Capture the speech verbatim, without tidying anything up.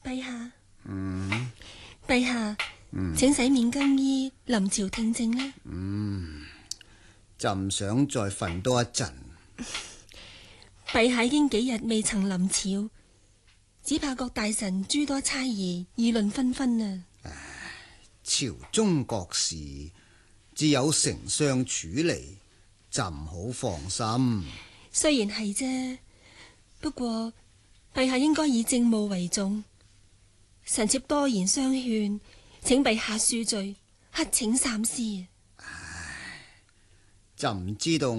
陛下。 嗯， 陛下， 嗯請洗面更衣，臨朝聽政啦。 嗯，朕想再瞓多一陣。 陛下已經幾日未曾臨朝，只怕各大臣諸多猜疑，議論紛紛啊。 朝中國事只有丞相處理，朕好放心。 雖然係啫，不過陛下應該以政務為重。臣妾多言相勸，請陛下恕罪，乞請三思。 朕知道。